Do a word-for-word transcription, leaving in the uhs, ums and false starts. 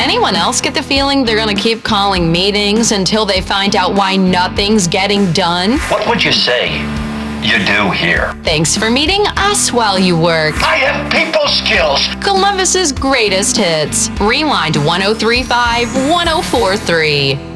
Anyone else get the feeling they're gonna keep calling meetings until they find out why nothing's getting done? What would you say you do here? Thanks for meeting us while you work. I have people skills. Columbus's greatest hits. Rewind one oh three point five, one oh four point three.